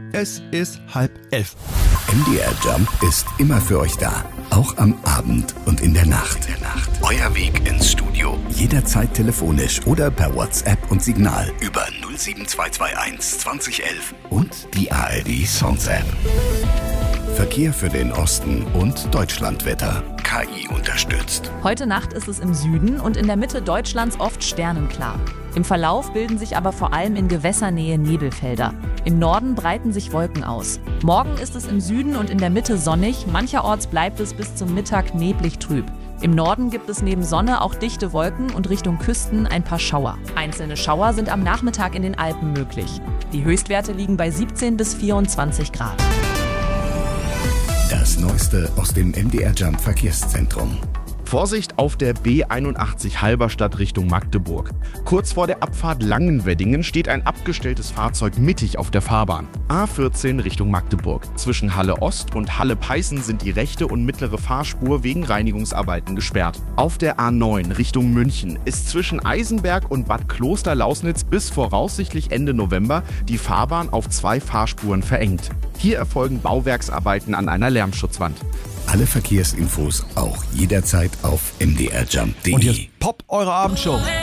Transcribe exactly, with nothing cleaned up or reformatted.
Es ist halb elf. M D R Jump ist immer für euch da. Auch am Abend und in der Nacht. In der Nacht. Euer Weg ins Studio. Jederzeit telefonisch oder per WhatsApp und Signal über null sieben zwei zwei eins zwanzig elf und die A R D Songs App. Verkehr für den Osten und Deutschlandwetter. K I unterstützt. Heute Nacht ist es im Süden und in der Mitte Deutschlands oft sternenklar. Im Verlauf bilden sich aber vor allem in Gewässernähe Nebelfelder. Im Norden breiten sich Wolken aus. Morgen ist es im Süden und in der Mitte sonnig, mancherorts bleibt es bis zum Mittag neblig trüb. Im Norden gibt es neben Sonne auch dichte Wolken und Richtung Küsten ein paar Schauer. Einzelne Schauer sind am Nachmittag in den Alpen möglich. Die Höchstwerte liegen bei siebzehn bis vierundzwanzig Grad. Das Neueste aus dem M D R Jump Verkehrszentrum. Vorsicht auf der B einundachtzig Halberstadt Richtung Magdeburg. Kurz vor der Abfahrt Langenweddingen steht ein abgestelltes Fahrzeug mittig auf der Fahrbahn. A vierzehn Richtung Magdeburg. Zwischen Halle Ost und Halle Peißen sind die rechte und mittlere Fahrspur wegen Reinigungsarbeiten gesperrt. Auf der A neun Richtung München ist zwischen Eisenberg und Bad Kloster-Lausnitz bis voraussichtlich Ende November die Fahrbahn auf zwei Fahrspuren verengt. Hier erfolgen Bauwerksarbeiten an einer Lärmschutzwand. Alle Verkehrsinfos auch jederzeit auf m d r jump punkt d e. Und jetzt Pop eure Abendshow.